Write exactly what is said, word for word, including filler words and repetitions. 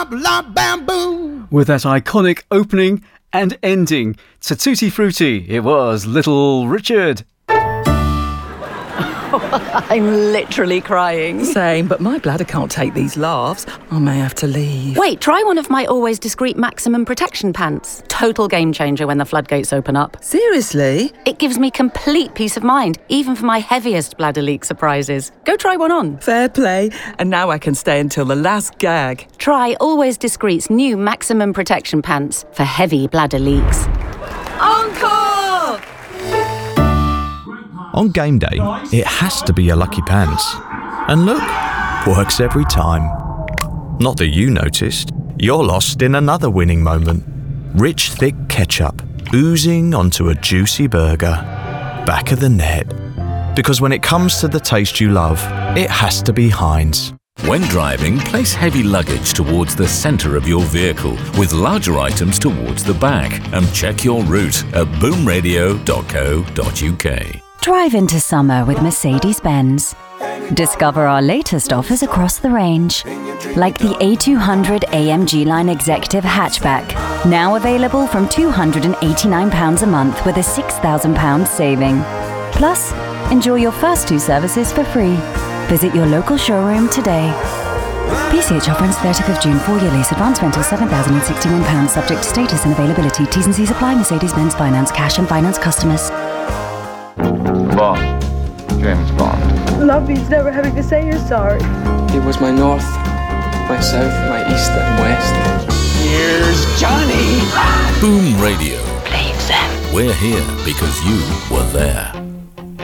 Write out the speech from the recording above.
bop, la, bam, boom. With that iconic opening and ending to Tutti Frutti, it was Little Richard. I'm literally crying. Same, but my bladder can't take these laughs. I may have to leave. Wait, try one of my Always Discreet Maximum Protection pants. Total game changer when the floodgates open up. Seriously? It gives me complete peace of mind, even for my heaviest bladder leak surprises. Go try one on. Fair play. And now I can stay until the last gag. Try Always Discreet's new Maximum Protection pants for heavy bladder leaks. Encore! On game day, it has to be your lucky pants. And look, works every time. Not that you noticed, you're lost in another winning moment. Rich, thick ketchup oozing onto a juicy burger. Back of the net. Because when it comes to the taste you love, it has to be Heinz. When driving, place heavy luggage towards the centre of your vehicle with larger items towards the back, and check your route at boom radio dot co dot uk. Drive into summer with Mercedes-Benz. Discover our latest offers across the range, like the A two hundred A M G Line Executive Hatchback, now available from two hundred eighty-nine pounds a month with a six thousand pounds saving. Plus, enjoy your first two services for free. Visit your local showroom today. P C H offer ends thirtieth of June, four-year lease, advance rental seven thousand sixty-one pounds, subject to status and availability. T's and C's apply. Mercedes-Benz Finance, cash and finance customers. Bond. James Bond. Lovey's never having to say you're sorry. He was my north, my south, my east and west. Here's Johnny. Boom Radio. Playing them. We're here because you were there.